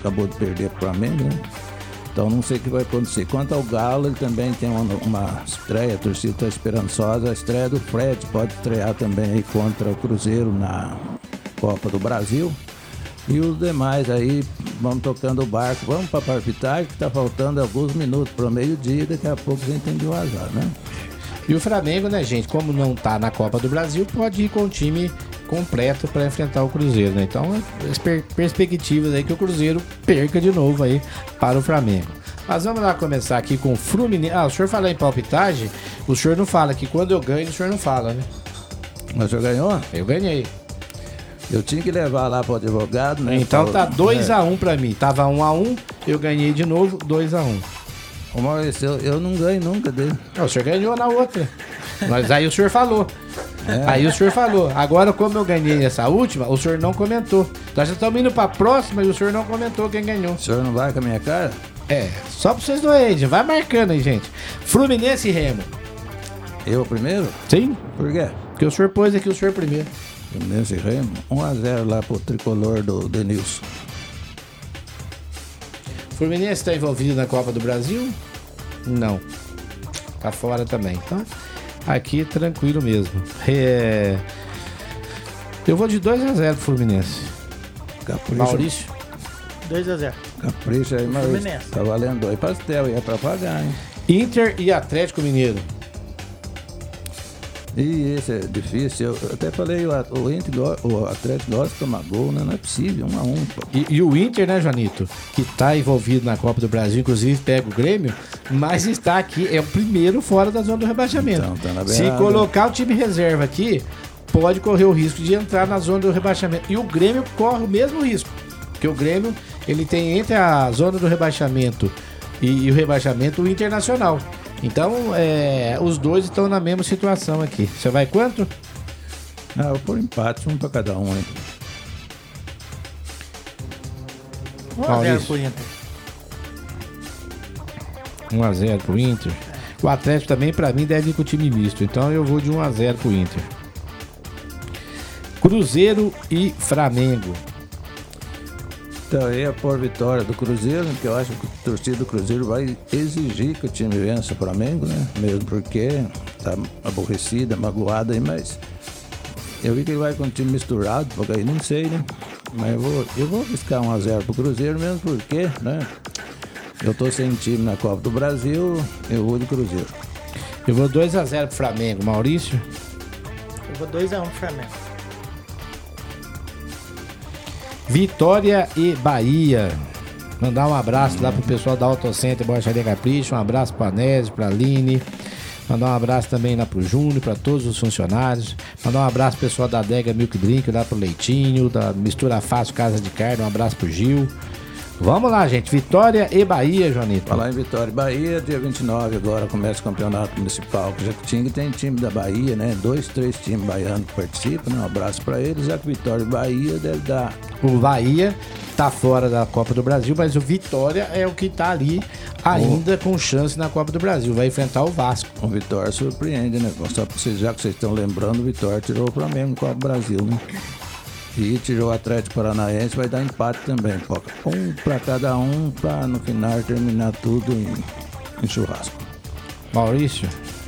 acabou de perder pro Flamengo, né? Então não sei o que vai acontecer. Quanto ao Galo, ele também tem uma estreia, a torcida está esperançosa. A estreia do Fred pode estrear também aí contra o Cruzeiro na Copa do Brasil. E os demais aí, vamos tocando o barco, vamos para a palpitagem, que está faltando alguns minutos para o meio-dia, daqui a pouco a gente tem de vazar, né? E o Flamengo, né, gente, como não tá na Copa do Brasil, pode ir com o time completo para enfrentar o Cruzeiro, né? Então, as perspectivas aí que o Cruzeiro perca de novo aí para o Flamengo. Mas vamos lá começar aqui com o Fluminense. O senhor falou em palpitagem, o senhor não fala que quando eu ganho, o senhor não fala, né? Mas o senhor ganhou? Eu ganhei. Eu tinha que levar lá pro advogado, né? Então tá 2-1 pra mim. Tava 1-1, eu ganhei de novo, 2-1. Ô Maurício, eu não ganho nunca dele. O senhor ganhou na outra. Mas aí o senhor falou. Aí o senhor falou. Agora, como eu ganhei essa última, o senhor não comentou. Nós já estamos indo pra próxima e o senhor não comentou quem ganhou. O senhor não vai com a minha cara? Só pra vocês dois aí, vai marcando aí, gente. Fluminense e Remo. Eu primeiro? Sim. Por quê? Porque o senhor pôs aqui o senhor primeiro. Fluminense e Remo, 1-0 lá pro tricolor do Denilson. Fluminense está envolvido na Copa do Brasil? Não. Tá fora também. Então, aqui tranquilo mesmo. Eu vou de 2-0 pro Fluminense. Capricha. Maurício? 2-0. Capricha aí, Maurício. Fluminense. Tá valendo 2 pastel e é pra pagar, hein? Inter e Atlético Mineiro. E esse é difícil. Eu até falei, o Atlético gosta de tomar gol, né? Não é possível, 1-1. Pô. E o Inter, né, Joanito? Que tá envolvido na Copa do Brasil, inclusive pega o Grêmio, mas está aqui, é o primeiro fora da zona do rebaixamento. Então, tá na Se beirada. colocar o time reserva aqui, pode correr o risco de entrar na zona do rebaixamento. E o Grêmio corre o mesmo risco. Porque o Grêmio, ele tem entre a zona do rebaixamento e o rebaixamento o Internacional. Então, os dois estão na mesma situação aqui. Você vai quanto? Eu vou por empate, 1 pra cada um, hein? 1-0 pro Inter. 1-0 pro Inter. O Atlético também, pra mim, deve ir com o time misto. Então eu vou de 1-0 pro Inter. Cruzeiro e Flamengo. Então aí é por vitória do Cruzeiro, que eu acho que a torcida do Cruzeiro vai exigir que o time vença o Flamengo, né? Mesmo porque tá aborrecida, magoada aí, mas eu vi que ele vai com o time misturado, porque aí não sei, né? Mas eu vou arriscar 1-0 pro Cruzeiro mesmo porque, né? Eu tô sem time na Copa do Brasil, eu vou de Cruzeiro. Eu vou 2-0 pro Flamengo. Maurício? Eu vou 2-1 pro Flamengo. Vitória e Bahia. Mandar um abraço lá pro pessoal da Autocenter Borracharia Capricho. Um abraço pra Anésio, pra Aline. Mandar um abraço também lá pro Júnior, pra todos os funcionários. Mandar um abraço pro pessoal da Adega Milk Drink, lá pro Leitinho, da Mistura Fácil Casa de Carne. Um abraço pro Gil. Vamos lá, gente. Vitória e Bahia, Joanito. Falar em Vitória e Bahia, dia 29 agora começa o campeonato municipal. Jacutinga tem time da Bahia, né? 2, 3 times baianos que participam, né? Um abraço pra eles. Já que Vitória e Bahia deve dar. O Bahia tá fora da Copa do Brasil, mas o Vitória é o que tá ali ainda com chance na Copa do Brasil. Vai enfrentar o Vasco. O Vitória surpreende, né? Só pra vocês, já que vocês estão lembrando, o Vitória tirou o Flamengo no Copa do Brasil, né? E tirou o Atlético Paranaense, vai dar empate também, Poca. 1 pra cada um, pra no final terminar tudo em churrasco. Maurício?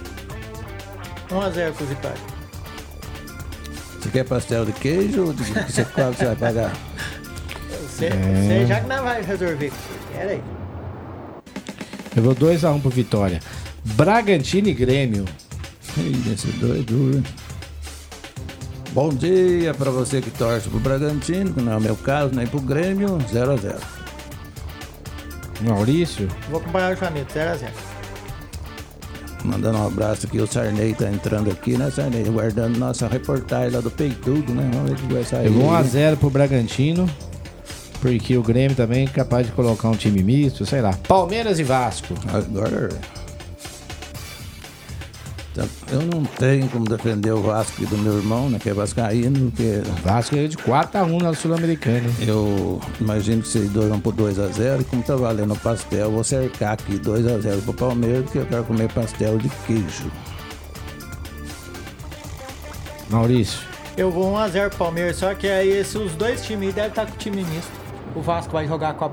1-0 pro Vitória. Você quer pastel de queijo ou qual que você vai pagar? Você já que não vai resolver. Pera aí. Eu vou 2-1 pro Vitória. Bragantino e Grêmio. Ih, esse dois é duro, hein? Bom dia pra você que torce pro Bragantino, que não é o meu caso, nem pro Grêmio, 0-0. Maurício? Vou acompanhar o Joanito, 0-0. Mandando um abraço aqui, o Sarney tá entrando aqui, né, Sarney? Guardando nossa reportagem lá do Peitudo, né? Vamos ver o que vai sair. Eu vou 1-0 pro Bragantino, porque o Grêmio também é capaz de colocar um time misto, sei lá. Palmeiras e Vasco. Agora, eu não tenho como defender o Vasco do meu irmão, né, que é vascaíno, porque O Vasco ganhou de 4-1 na Sul-Americana, hein? eu imagino que vocês dois vão pro 2-0, e como tá valendo o pastel, eu vou cercar aqui 2-0 pro Palmeiras, porque eu quero comer pastel de queijo. Maurício? Eu vou 1-0 pro Palmeiras, só que aí os dois times devem estar com o time misto. O Vasco vai jogar a Copa